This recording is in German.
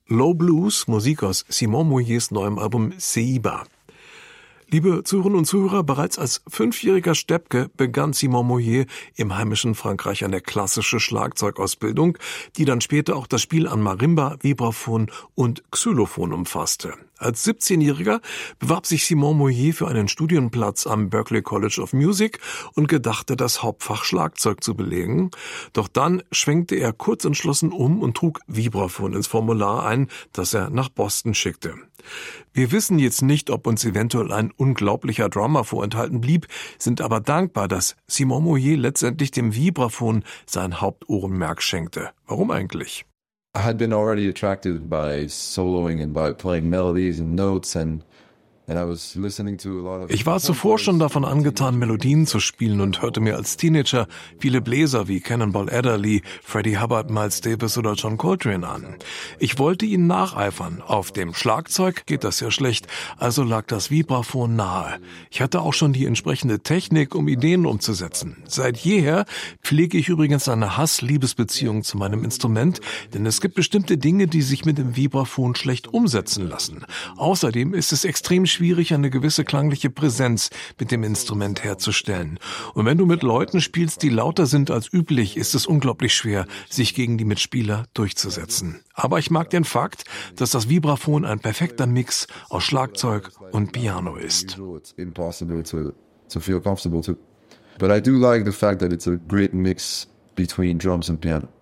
Low Blues, Musik aus Simon Moyers neuem Album Seiba. Liebe Zuhörerinnen und Zuhörer, bereits als 5-jähriger Steppke begann Simon Moyer im heimischen Frankreich eine klassische Schlagzeugausbildung, die dann später auch das Spiel an Marimba, Vibraphon und Xylophon umfasste. Als 17-Jähriger bewarb sich Simon Moyer für einen Studienplatz am Berklee College of Music und gedachte, das Hauptfach Schlagzeug zu belegen. Doch dann schwenkte er kurzentschlossen um und trug Vibraphon ins Formular ein, das er nach Boston schickte. Wir wissen jetzt nicht, ob uns eventuell ein unglaublicher Drummer vorenthalten blieb, sind aber dankbar, dass Simon Moyer letztendlich dem Vibraphon sein Hauptaugenmerk schenkte. Warum eigentlich? I had been already attracted by soloing and by playing melodies and notes and I was listening to a lot of. Ich war zuvor schon davon angetan, Melodien zu spielen und hörte mir als Teenager viele Bläser wie Cannonball Adderley, Freddie Hubbard, Miles Davis oder John Coltrane an. Ich wollte ihnen nacheifern. Auf dem Schlagzeug geht das ja schlecht, also lag das Vibraphon nahe. Ich hatte auch schon die entsprechende Technik, um Ideen umzusetzen. Seit jeher pflege ich übrigens eine Hass-Liebesbeziehung zu meinem Instrument, denn es gibt bestimmte Dinge, die sich mit dem Vibraphon schlecht umsetzen lassen. Außerdem ist es extrem schwierig, eine gewisse klangliche Präsenz mit dem Instrument herzustellen. Und wenn du mit Leuten spielst, die lauter sind als üblich, ist es unglaublich schwer, sich gegen die Mitspieler durchzusetzen. Aber ich mag den Fakt, dass das Vibraphon ein perfekter Mix aus Schlagzeug und Piano ist. It's impossible to feel comfortable to. But I do like the fact that it's a great mix between drums and piano.